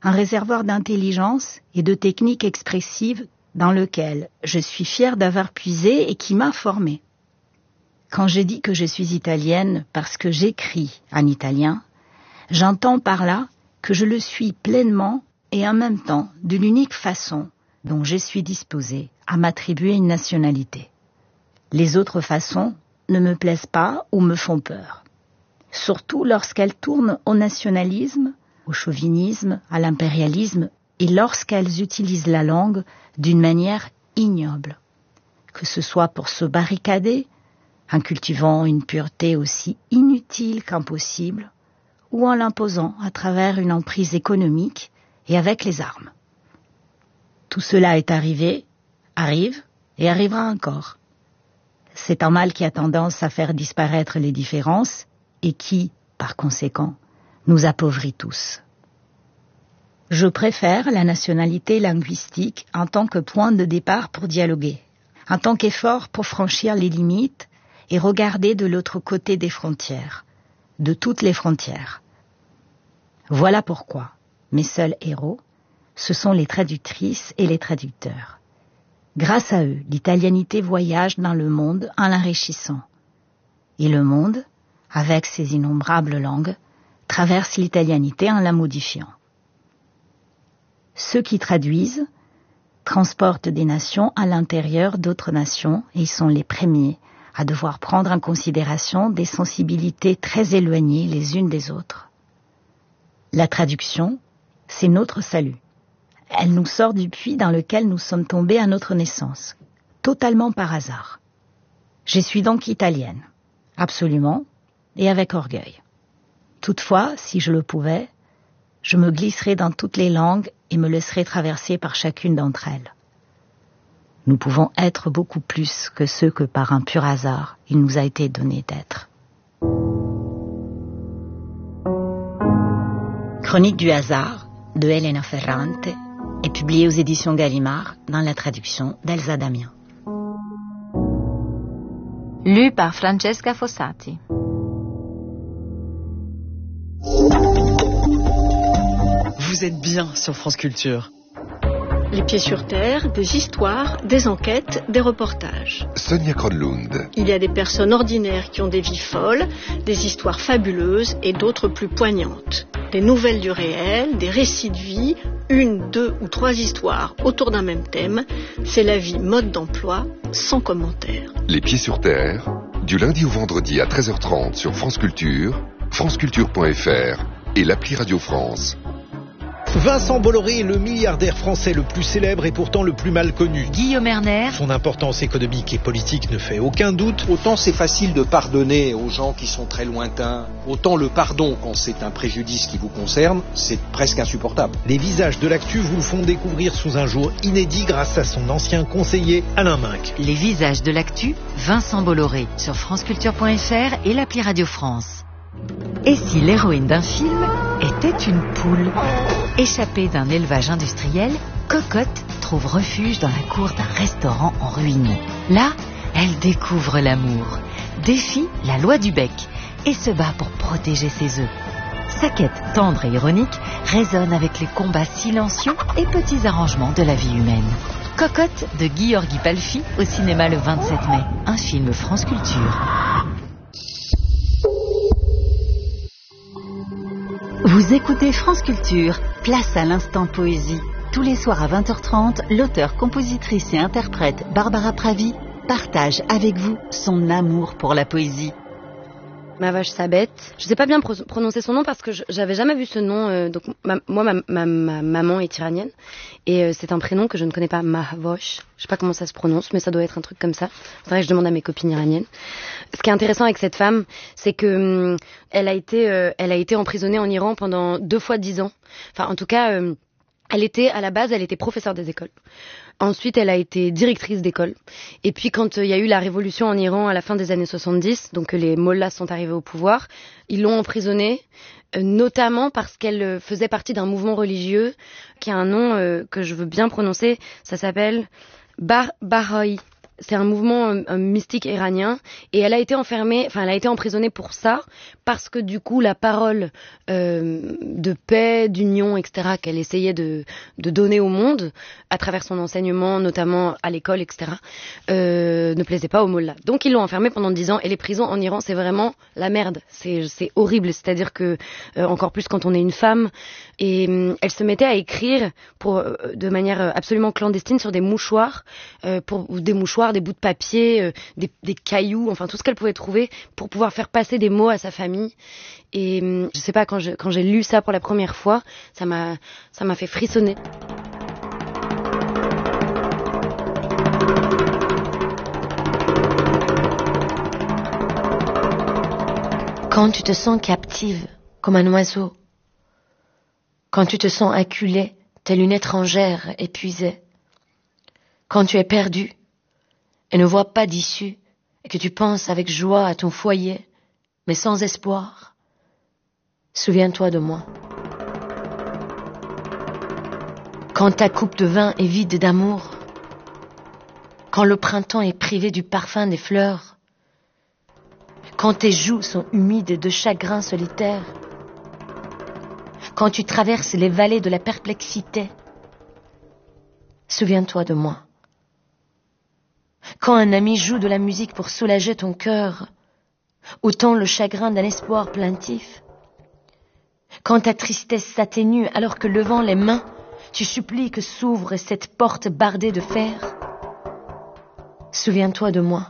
un réservoir d'intelligence et de techniques expressives dans lequel je suis fière d'avoir puisé et qui m'a formée. Quand je dis que je suis italienne parce que j'écris en italien, j'entends par là que je le suis pleinement et en même temps de l'unique façon dont je suis disposée à m'attribuer une nationalité. Les autres façons ne me plaisent pas ou me font peur, surtout lorsqu'elles tournent au nationalisme, au chauvinisme, à l'impérialisme et lorsqu'elles utilisent la langue d'une manière ignoble, que ce soit pour se barricader, en cultivant une pureté aussi inutile qu'impossible, ou en l'imposant à travers une emprise économique et avec les armes. Tout cela est arrivé, arrive et arrivera encore. C'est un mal qui a tendance à faire disparaître les différences et qui, par conséquent, nous appauvrit tous. Je préfère la nationalité linguistique en tant que point de départ pour dialoguer, en tant qu'effort pour franchir les limites et regarder de l'autre côté des frontières, de toutes les frontières. Voilà pourquoi mes seuls héros, ce sont les traductrices et les traducteurs. Grâce à eux, l'italianité voyage dans le monde en l'enrichissant. Et le monde, avec ses innombrables langues, traverse l'italianité en la modifiant. Ceux qui traduisent transportent des nations à l'intérieur d'autres nations et ils sont les premiers à devoir prendre en considération des sensibilités très éloignées les unes des autres. La traduction, c'est notre salut. Elle nous sort du puits dans lequel nous sommes tombés à notre naissance, totalement par hasard. Je suis donc italienne, absolument, et avec orgueil. Toutefois, si je le pouvais, je me glisserais dans toutes les langues et me laisserais traverser par chacune d'entre elles. Nous pouvons être beaucoup plus que ceux que par un pur hasard il nous a été donné d'être. Chronique du hasard de Elena Ferrante est publiée aux éditions Gallimard dans la traduction d'Elsa Damien. Lu par Francesca Fossati. Vous êtes bien sur France Culture. Les pieds sur terre, des histoires, des enquêtes, des reportages. Sonia Kronlund. Il y a des personnes ordinaires qui ont des vies folles, des histoires fabuleuses et d'autres plus poignantes. Des nouvelles du réel, des récits de vie, 1, 2 ou 3 histoires autour d'un même thème. C'est la vie mode d'emploi, sans commentaire. Les pieds sur terre, du lundi au vendredi à 13h30 sur France Culture, franceculture.fr et l'appli Radio France. Vincent Bolloré est le milliardaire français le plus célèbre et pourtant le plus mal connu. Guillaume Erner. Son importance économique et politique ne fait aucun doute. Autant c'est facile de pardonner aux gens qui sont très lointains, autant le pardon, quand c'est un préjudice qui vous concerne, c'est presque insupportable. Les visages de l'actu vous le font découvrir sous un jour inédit grâce à son ancien conseiller Alain Minc. Les visages de l'actu, Vincent Bolloré, sur franceculture.fr et l'appli Radio France. Et si l'héroïne d'un film était une poule? Échappée d'un élevage industriel, Cocotte trouve refuge dans la cour d'un restaurant en ruine. Là, elle découvre l'amour, défie la loi du bec et se bat pour protéger ses œufs. Sa quête tendre et ironique résonne avec les combats silencieux et petits arrangements de la vie humaine. Cocotte de Gheorghi Palfi au cinéma le 27 mai. Un film France Culture. Vous écoutez France Culture, place à l'instant poésie. Tous les soirs à 20h30, l'auteure, compositrice et interprète Barbara Pravi partage avec vous son amour pour la poésie. Mavache Sabet. Je sais pas bien prononcer son nom parce que j'avais jamais vu ce nom. Donc ma maman est iranienne et c'est un prénom que je ne connais pas. Mahavosh. Je sais pas comment ça se prononce, mais ça doit être un truc comme ça. C'est vrai que je demande à mes copines iraniennes. Ce qui est intéressant avec cette femme, c'est que elle a été emprisonnée en Iran pendant 2 fois 10 ans. Enfin, en tout cas, elle était professeure des écoles. Ensuite, elle a été directrice d'école. Et puis, quand il y a eu la révolution en Iran à la fin des années 70, donc les mollahs sont arrivés au pouvoir, ils l'ont emprisonnée, notamment parce qu'elle faisait partie d'un mouvement religieux qui a un nom que je veux bien prononcer. Ça s'appelle Baha'i. c'est un mouvement mystique iranien, et elle a été emprisonnée pour ça, parce que du coup la parole de paix, d'union, etc., qu'elle essayait de donner au monde à travers son enseignement, notamment à l'école, etc., ne plaisait pas aux mollahs. Donc ils l'ont enfermée pendant 10 ans, et les prisons en Iran, c'est vraiment la merde, c'est horrible, c'est-à-dire que encore plus quand on est une femme, et elle se mettait à écrire de manière absolument clandestine sur des mouchoirs, des bouts de papier, des cailloux, enfin tout ce qu'elle pouvait trouver pour pouvoir faire passer des mots à sa famille. Et je sais pas, quand j'ai lu ça pour la première fois, ça m'a fait frissonner. Quand tu te sens captive, comme un oiseau, quand tu te sens acculée, telle une étrangère épuisée, quand tu es perdu et ne vois pas d'issue, et que tu penses avec joie à ton foyer, mais sans espoir, souviens-toi de moi. Quand ta coupe de vin est vide d'amour, quand le printemps est privé du parfum des fleurs, quand tes joues sont humides de chagrin solitaire, quand tu traverses les vallées de la perplexité, souviens-toi de moi. Quand un ami joue de la musique pour soulager ton cœur, autant le chagrin d'un espoir plaintif, quand ta tristesse s'atténue alors que levant les mains, tu supplies que s'ouvre cette porte bardée de fer, souviens-toi de moi.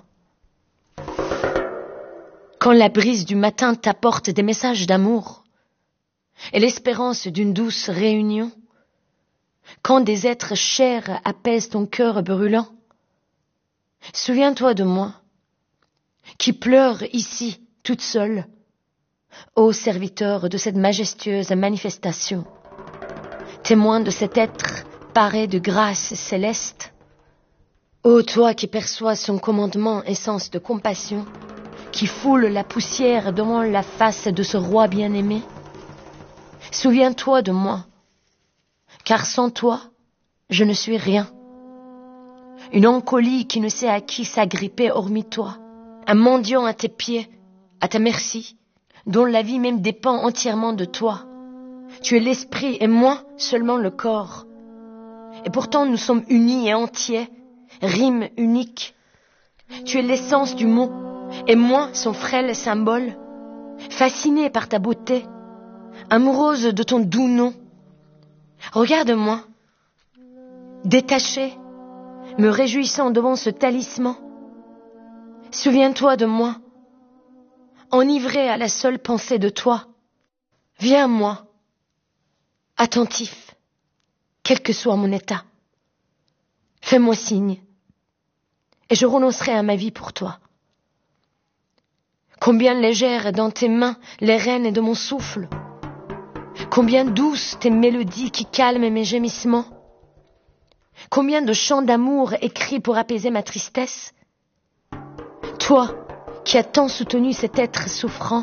Quand la brise du matin t'apporte des messages d'amour et l'espérance d'une douce réunion, quand des êtres chers apaisent ton cœur brûlant, souviens-toi de moi, qui pleure ici, toute seule, ô serviteur de cette majestueuse manifestation, témoin de cet être paré de grâce céleste, ô toi qui perçois son commandement essence de compassion, qui foule la poussière devant la face de ce roi bien-aimé, souviens-toi de moi, car sans toi, je ne suis rien. Une encolie qui ne sait à qui s'agripper hormis toi, un mendiant à tes pieds, à ta merci, dont la vie même dépend entièrement de toi. Tu es l'esprit et moi seulement le corps. Et pourtant nous sommes unis et entiers, rime unique. Tu es l'essence du mot, et moi son frêle symbole, fascinée par ta beauté, amoureuse de ton doux nom. Regarde-moi, détachée, me réjouissant devant ce talisman. Souviens-toi de moi, enivrée à la seule pensée de toi. Viens à moi, attentif, quel que soit mon état. Fais-moi signe, et je renoncerai à ma vie pour toi. Combien légères dans tes mains les rênes de mon souffle. Combien douces tes mélodies qui calment mes gémissements. Combien de chants d'amour écrits pour apaiser ma tristesse. Toi qui as tant soutenu cet être souffrant.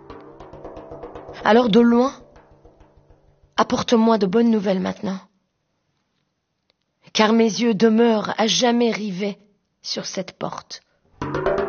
Alors de loin, apporte-moi de bonnes nouvelles maintenant. Car mes yeux demeurent à jamais rivés sur cette porte.